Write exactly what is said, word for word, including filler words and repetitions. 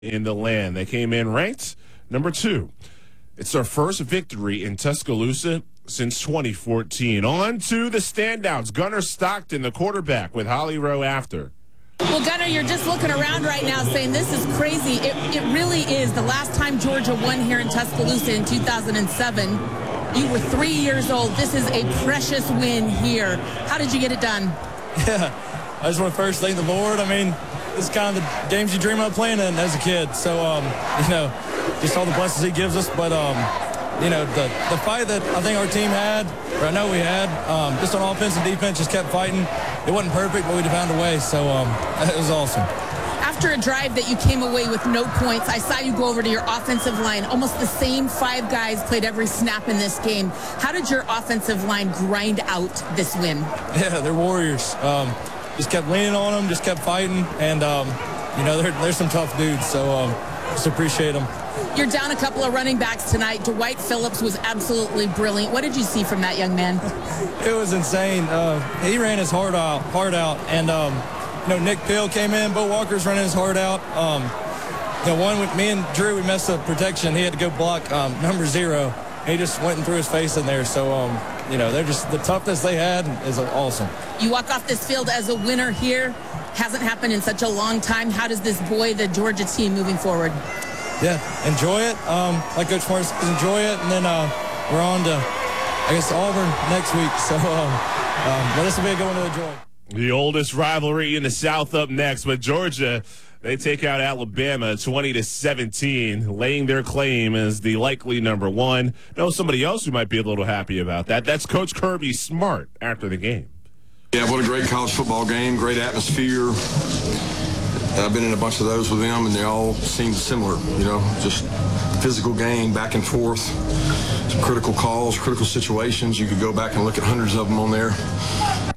in the land. They came in ranked number two. It's their first victory in Tuscaloosa since twenty fourteen. On to the standouts. Gunnar Stockton, the quarterback, with Holly Rowe after. Well, Gunnar, you're just looking around right now saying this is crazy. It, it really is. The last time Georgia won here in Tuscaloosa in two thousand seven, you were three years old. This is a precious win here. How did you get it done? Yeah, I just want to first thank the Lord. I mean, this is kind of the games you dream of playing in as a kid. So, um, you know, just all the blessings he gives us. But, um, you know, the, the fight that I think our team had, or I know we had, um, just on offense and defense, just kept fighting. It wasn't perfect, but we found a way. So um, it was awesome. After a drive that you came away with no points, I saw you go over to your offensive line. Almost the same five guys played every snap in this game. How did your offensive line grind out this win? Yeah, they're warriors. Um, just kept leaning on them, just kept fighting. And, um, you know, they're, they're some tough dudes. So um, just appreciate them. You're down a couple of running backs tonight. Dwight Phillips was absolutely brilliant. What did you see from that young man? It was insane. Uh, he ran his heart out, heart out. And, um, you know, Nick Pill came in. Bo Walker's running his heart out. Um, the one with me and Drew, we messed up protection. He had to go block um, number zero. He just went and threw his face in there. So, um, you know, they're just the toughness they had is awesome. You walk off this field as a winner here. Hasn't happened in such a long time. How does this buoy the Georgia team moving forward? Yeah, enjoy it. Um, like Coach Morris says, enjoy it. And then uh, we're on to, I guess, Auburn next week. So, um, um, but this will be a good one to enjoy. The oldest rivalry in the South up next, but Georgia, they take out Alabama twenty to seventeen, laying their claim as the likely number one. Know somebody else who might be a little happy about that. That's Coach Kirby Smart after the game. Yeah, what a great college football game, great atmosphere. I've been in a bunch of those with them, and they all seem similar, you know, just physical game, back and forth, some critical calls, critical situations. You could go back and look at hundreds of them on there.